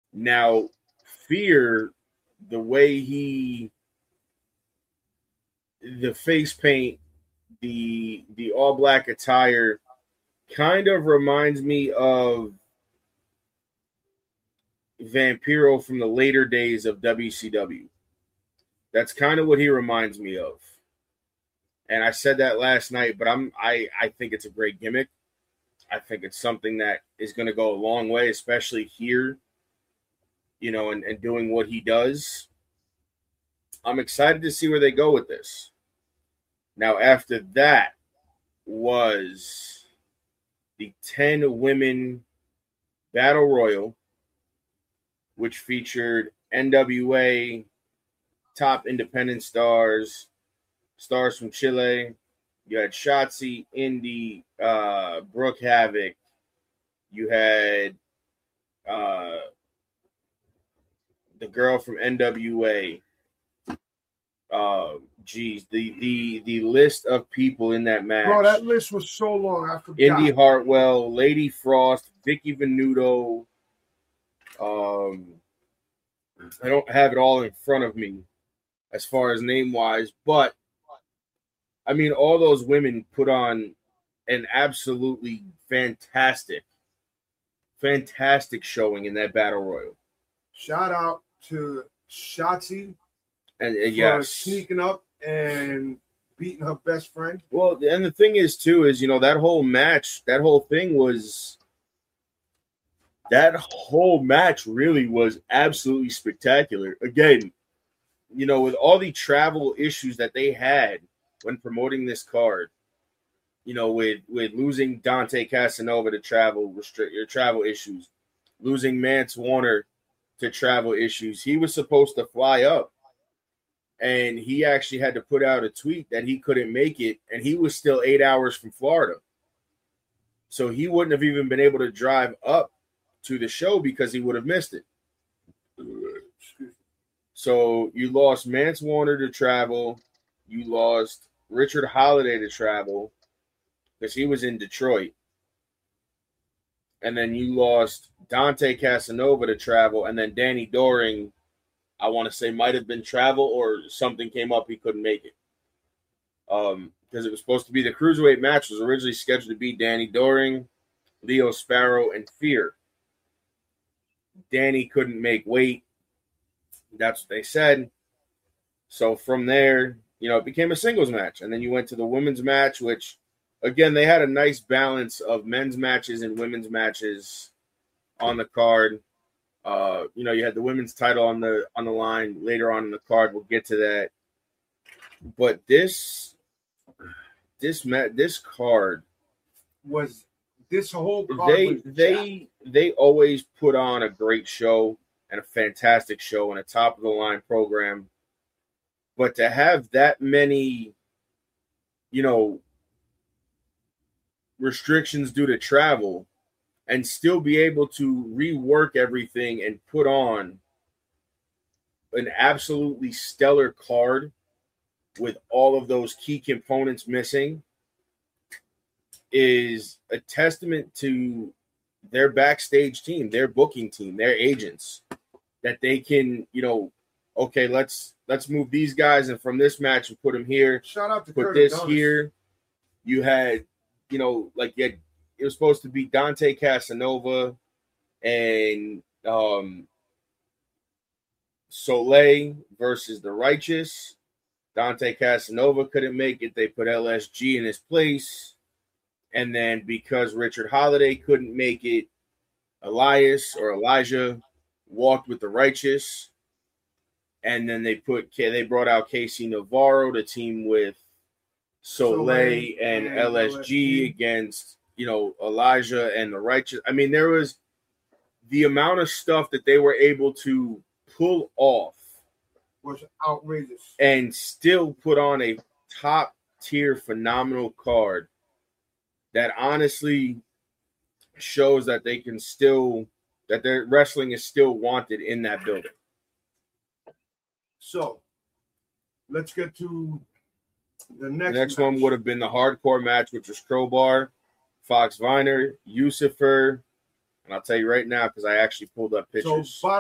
Now, Fear, the way the face paint, the all black attire, kind of reminds me of Vampiro from the later days of WCW. That's kind of what he reminds me of. And I said that last night, but I think it's a great gimmick. I think it's something that is going to go a long way, especially here, and doing what he does. I'm excited to see where they go with this. Now, after that was the 10 women battle royal, which featured NWA, top independent stars from Chile. You had Shotzi, Indy, Brooke Havoc. You had the girl from NWA. The list of people in that match. Bro, that list was so long. I forgot. Indy Hartwell, Lady Frost, Vicky Venuto. I don't have it all in front of me as far as name-wise, but I mean, all those women put on an absolutely fantastic showing in that battle royal. Shout out to Shotzi and for sneaking up and beating her best friend. Well, and the thing is, too, is, that whole match, that whole match really was absolutely spectacular. Again, with all the travel issues that they had when promoting this card, with losing Dante Casanova to travel issues, losing Mance Warner to travel issues. He was supposed to fly up, and he actually had to put out a tweet that he couldn't make it, and he was still 8 hours from Florida. So he wouldn't have even been able to drive up to the show because he would have missed it. So you lost Mance Warner to travel. You lost Richard Holiday to travel because he was in Detroit. And then you lost Dante Casanova to travel. And then Danny Doring, I want to say, might have been travel or something came up. He couldn't make it. Because it was supposed to be the Cruiserweight match was originally scheduled to be Danny Doring, Leo Sparrow, and Fear. Danny couldn't make weight. That's what they said. So from there, it became a singles match. And then you went to the women's match, which, again, they had a nice balance of men's matches and women's matches on the card. You had the women's title on the line later on in the card. We'll get to that. But this card was this whole card. They always put on a great show and a fantastic show and a top of the line program. But to have that many, restrictions due to travel and still be able to rework everything and put on an absolutely stellar card with all of those key components missing is a testament to their backstage team, their booking team, their agents, that they can, okay, let's move these guys and from this match and put them here. Shout out to put Curtis this Donis. Here. You had, it was supposed to be Dante Casanova and Soleil versus the Righteous. Dante Casanova couldn't make it. They put LSG in his place. And then because Richard Holiday couldn't make it, Elijah walked with the Righteous. And then they brought out Casey Navarro to team with Soleil and LSG against, Elijah and the Righteous. I mean, there was the amount of stuff that they were able to pull off was outrageous and still put on a top tier phenomenal card that honestly shows that they can still, that their wrestling is still wanted in that building. So let's get to the next match. One would have been the hardcore match, which was Crowbar, Fox Viner, Lucifer, and I'll tell you right now because I actually pulled up pictures. So